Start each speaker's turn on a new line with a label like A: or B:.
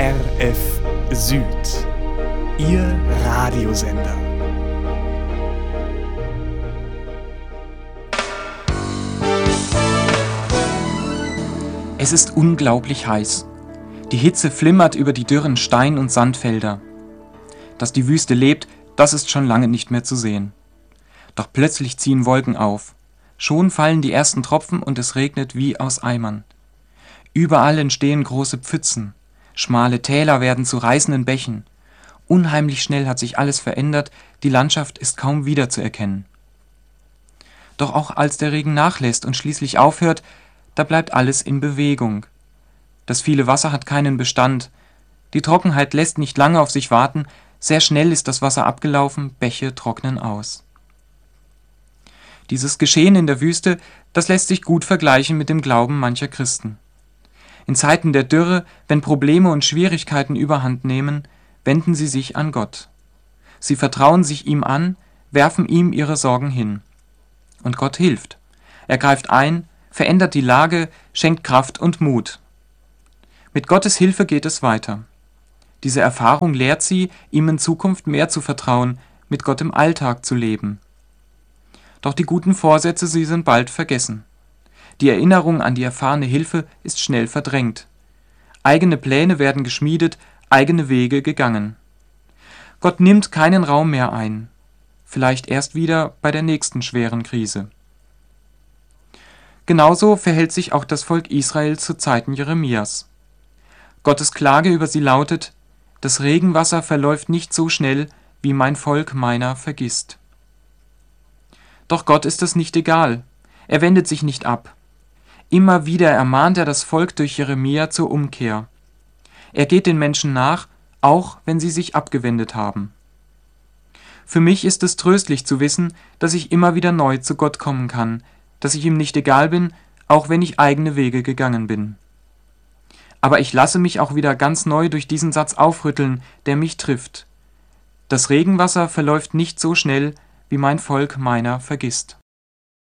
A: RF Süd, Ihr Radiosender.
B: Es ist unglaublich heiß. Die Hitze flimmert über die dürren Stein- und Sandfelder. Dass die Wüste lebt, das ist schon lange nicht mehr zu sehen. Doch plötzlich ziehen Wolken auf. Schon fallen die ersten Tropfen und es regnet wie aus Eimern. Überall entstehen große Pfützen. Schmale Täler werden zu reißenden Bächen. Unheimlich schnell hat sich alles verändert, die Landschaft ist kaum wiederzuerkennen. Doch auch als der Regen nachlässt und schließlich aufhört, da bleibt alles in Bewegung. Das viele Wasser hat keinen Bestand. Die Trockenheit lässt nicht lange auf sich warten, sehr schnell ist das Wasser abgelaufen, Bäche trocknen aus. Dieses Geschehen in der Wüste, das lässt sich gut vergleichen mit dem Glauben mancher Christen. In Zeiten der Dürre, wenn Probleme und Schwierigkeiten überhand nehmen, wenden sie sich an Gott. Sie vertrauen sich ihm an, werfen ihm ihre Sorgen hin. Und Gott hilft. Er greift ein, verändert die Lage, schenkt Kraft und Mut. Mit Gottes Hilfe geht es weiter. Diese Erfahrung lehrt sie, ihm in Zukunft mehr zu vertrauen, mit Gott im Alltag zu leben. Doch die guten Vorsätze, sie sind bald vergessen. Die Erinnerung an die erfahrene Hilfe ist schnell verdrängt. Eigene Pläne werden geschmiedet, eigene Wege gegangen. Gott nimmt keinen Raum mehr ein. Vielleicht erst wieder bei der nächsten schweren Krise. Genauso verhält sich auch das Volk Israel zu Zeiten Jeremias. Gottes Klage über sie lautet: Das Regenwasser verläuft nicht so schnell, wie mein Volk meiner vergisst. Doch Gott ist es nicht egal. Er wendet sich nicht ab. Immer wieder ermahnt er das Volk durch Jeremia zur Umkehr. Er geht den Menschen nach, auch wenn sie sich abgewendet haben. Für mich ist es tröstlich zu wissen, dass ich immer wieder neu zu Gott kommen kann, dass ich ihm nicht egal bin, auch wenn ich eigene Wege gegangen bin. Aber ich lasse mich auch wieder ganz neu durch diesen Satz aufrütteln, der mich trifft. Das Regenwasser verläuft nicht so schnell, wie mein Volk meiner vergisst.